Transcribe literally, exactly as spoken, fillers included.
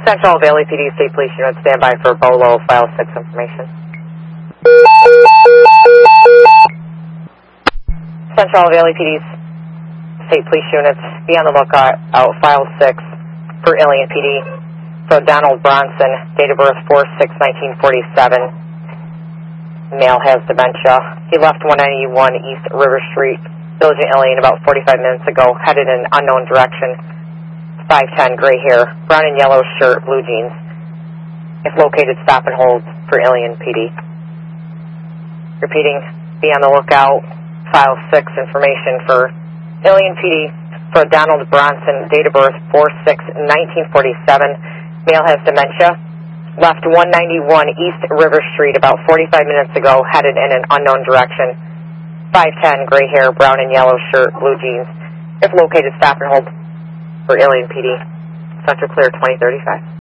Central Valley P D State Police Unit, stand by for Bolo, file six information. Central Valley P D State Police Units, be on the lookout, out, file six for Ilion P D. For Donald Bronson, date of birth four six nineteen forty-seven. Male has dementia. He left one ninety-one East River Street, Village of Ilion, about forty-five minutes ago, headed in an unknown direction. five ten, gray hair, brown and yellow shirt, blue jeans. If located, stop and hold for Ilion P D. Repeating, be on the lookout, file six information for Ilion P D. For Donald Bronson, date of birth four six nineteen forty-seven. Male has dementia. Left one ninety-one East River Street about forty-five minutes ago, headed in an unknown direction. five ten, gray hair, brown and yellow shirt, blue jeans. If located, stop and hold for Ilion P D. Central clear twenty thirty-five.